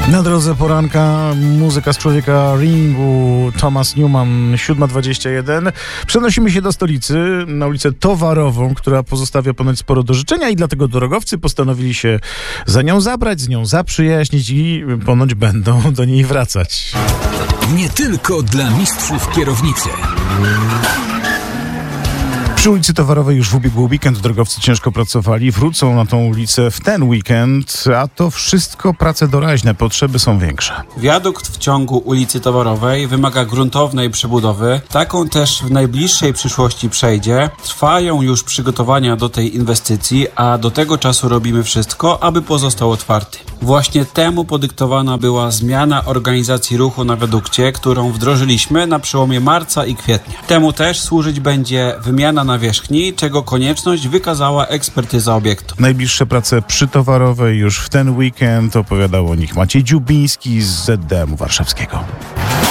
Na drodze poranka muzyka z Człowieka Ringu, Thomas Newman, 7:21. Przenosimy się do stolicy, na ulicę Towarową, która pozostawia ponoć sporo do życzenia i dlatego drogowcy postanowili się za nią zabrać, z nią zaprzyjaźnić i ponoć będą do niej wracać. Nie tylko dla mistrzów kierownicy. Przy ulicy Towarowej już w ubiegły weekend drogowcy ciężko pracowali, wrócą na tą ulicę w ten weekend, a to wszystko prace doraźne, potrzeby są większe. Wiadukt w ciągu ulicy Towarowej wymaga gruntownej przebudowy, taką też w najbliższej przyszłości przejdzie. Trwają już przygotowania do tej inwestycji, a do tego czasu robimy wszystko, aby pozostał otwarty. Właśnie temu podyktowana była zmiana organizacji ruchu na wiadukcie, którą wdrożyliśmy na przełomie marca i kwietnia. Temu też służyć będzie wymiana nawierzchni, czego konieczność wykazała ekspertyza obiektu. Najbliższe prace przy Towarowej już w ten weekend, opowiadał o nich Maciej Dziubiński z ZDM-u warszawskiego.